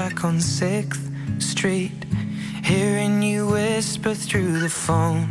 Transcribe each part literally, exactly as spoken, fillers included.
back on sixth Street, hearing you whisper through the phone.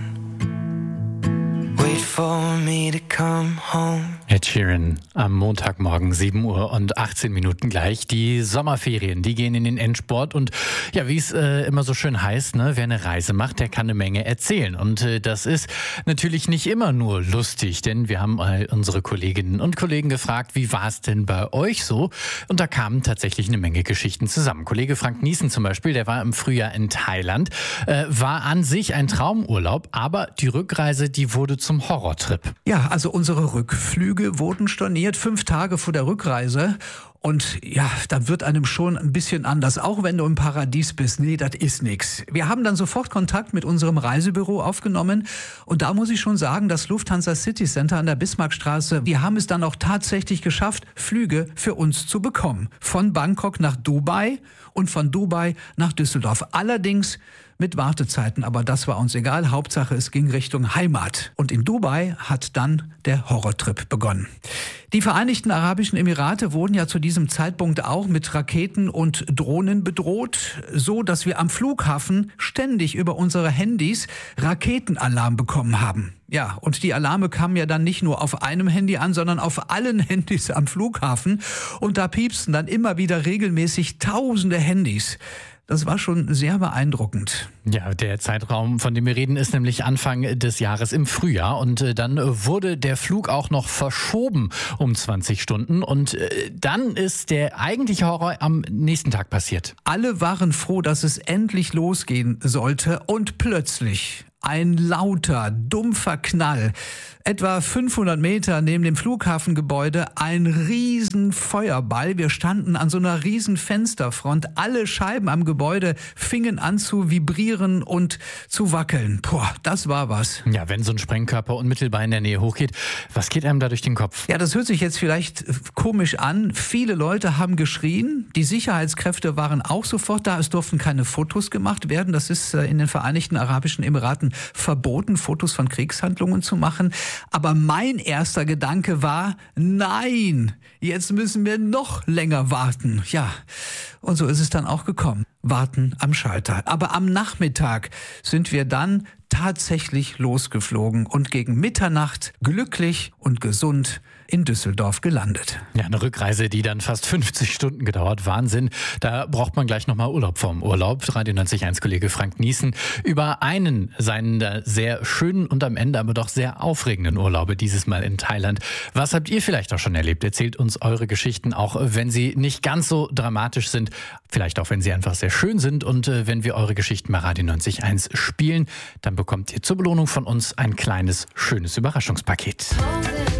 Wait for me to come home. Ed Sheeran am Montagmorgen, sieben Uhr und achtzehn Minuten gleich. Die Sommerferien, die gehen in den Endsport und ja, wie es äh, immer so schön heißt, ne, wer eine Reise macht, der kann eine Menge erzählen. Und äh, das ist natürlich nicht immer nur lustig, denn wir haben äh, unsere Kolleginnen und Kollegen gefragt, wie war es denn bei euch so? Und da kamen tatsächlich eine Menge Geschichten zusammen. Kollege Frank Niesen zum Beispiel, der war im Frühjahr in Thailand, äh, war an sich ein Traumurlaub, aber die Rückreise, die wurde zum Horrortrip. Ja, also unsere Rückflüge wurden storniert, fünf Tage vor der Rückreise. Und ja, da wird einem schon ein bisschen anders, auch wenn du im Paradies bist. Nee, das ist nix. Wir haben dann sofort Kontakt mit unserem Reisebüro aufgenommen. Und da muss ich schon sagen, das Lufthansa City Center an der Bismarckstraße, wir haben es dann auch tatsächlich geschafft, Flüge für uns zu bekommen. Von Bangkok nach Dubai und von Dubai nach Düsseldorf. Allerdings mit Wartezeiten, aber das war uns egal. Hauptsache, es ging Richtung Heimat. Und in Dubai hat dann der Horrortrip begonnen. Die Vereinigten Arabischen Emirate wurden ja zu diesem Zeitpunkt auch mit Raketen und Drohnen bedroht, so dass wir am Flughafen ständig über unsere Handys Raketenalarm bekommen haben. Ja, und die Alarme kamen ja dann nicht nur auf einem Handy an, sondern auf allen Handys am Flughafen. Und da piepsten dann immer wieder regelmäßig tausende Handys. Das war schon sehr beeindruckend. Ja, der Zeitraum, von dem wir reden, ist nämlich Anfang des Jahres im Frühjahr. Und äh, dann wurde der Flug auch noch verschoben um zwanzig Stunden. Und äh, dann ist der eigentliche Horror am nächsten Tag passiert. Alle waren froh, dass es endlich losgehen sollte. Und plötzlich ein lauter, dumpfer Knall. Etwa fünfhundert Meter neben dem Flughafengebäude ein riesen Feuerball. Wir standen an so einer riesen Fensterfront. Alle Scheiben am Gebäude fingen an zu vibrieren und zu wackeln. Boah, das war was. Ja, wenn so ein Sprengkörper unmittelbar in der Nähe hochgeht, was geht einem da durch den Kopf? Ja, das hört sich jetzt vielleicht komisch an. Viele Leute haben geschrien. Die Sicherheitskräfte waren auch sofort da. Es durften keine Fotos gemacht werden. Das ist in den Vereinigten Arabischen Emiraten verboten, Fotos von Kriegshandlungen zu machen. Aber mein erster Gedanke war, nein, jetzt müssen wir noch länger warten. Ja, und so ist es dann auch gekommen. Warten am Schalter. Aber am Nachmittag sind wir dann tatsächlich losgeflogen und gegen Mitternacht glücklich und gesund in Düsseldorf gelandet. Ja, eine Rückreise, die dann fast fünfzig Stunden gedauert. Wahnsinn. Da braucht man gleich nochmal Urlaub vom Urlaub. Radio neunzig Komma eins Kollege Frank Niesen über einen seiner sehr schönen und am Ende aber doch sehr aufregenden Urlaube, dieses Mal in Thailand. Was habt ihr vielleicht auch schon erlebt? Erzählt uns eure Geschichten, auch wenn sie nicht ganz so dramatisch sind. Vielleicht auch, wenn sie einfach sehr schön sind. Und äh, wenn wir eure Geschichten bei Radio neunzig Komma eins spielen, dann bekommt ihr zur Belohnung von uns ein kleines, schönes Überraschungspaket.